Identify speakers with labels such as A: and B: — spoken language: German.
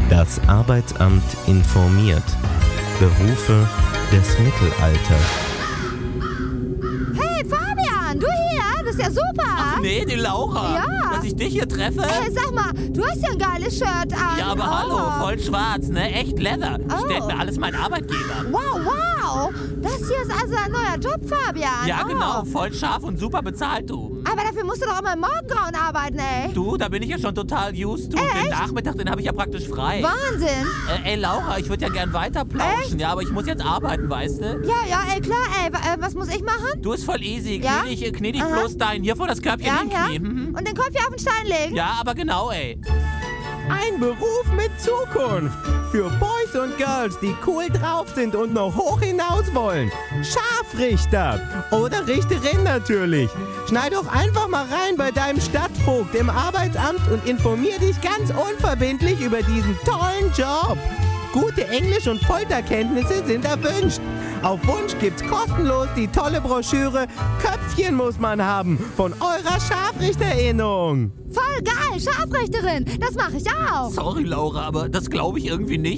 A: Das Arbeitsamt informiert. Berufe des Mittelalters.
B: Hey Fabian, du hier? Das ist ja super.
C: Ach nee, die Laura.
B: Ja.
C: Dass ich dich hier treffe.
B: Sag mal, du hast ja ein geiles Shirt an.
C: Ja, aber hallo, voll schwarz, ne? Echt Leather. Stellt mir alles mein Arbeitgeber.
B: Wow. Das hier ist also ein neuer Job, Fabian.
C: Ja, genau. Voll scharf und super bezahlt, du.
B: Aber dafür musst du doch immer im Morgengrauen arbeiten, ey.
C: Du, da bin ich ja schon total used to. Den Nachmittag, den habe ich ja praktisch frei.
B: Wahnsinn.
C: Ey, Laura, ich würde ja gern weiter plauschen.
B: Echt?
C: Ja, aber ich muss jetzt arbeiten, weißt du?
B: Ja, ey, klar, ey. Was muss ich machen?
C: Du, ist voll easy.
B: Ja?
C: Knie dich bloß dahin. Hier vor das Körbchen
B: Ja.
C: hinknien.
B: Und den Kopf hier auf den Stein legen?
C: Ja, aber genau, ey.
D: Ein Beruf mit Zukunft. Für Boys und Girls, die cool drauf sind und noch hoch hinaus wollen. Scharfrichter. Oder Richterin natürlich. Schneid doch einfach mal rein bei deinem Stadtvogt im Arbeitsamt und informier dich ganz unverbindlich über diesen tollen Job. Gute Englisch- und Folterkenntnisse sind erwünscht. Auf Wunsch gibt's kostenlos die tolle Broschüre Köpfchen muss man haben von eurer Scharfrichterinnung.
B: Voll geil, Scharfrichterin. Das mache ich auch.
C: Sorry, Laura, aber das glaube ich irgendwie nicht.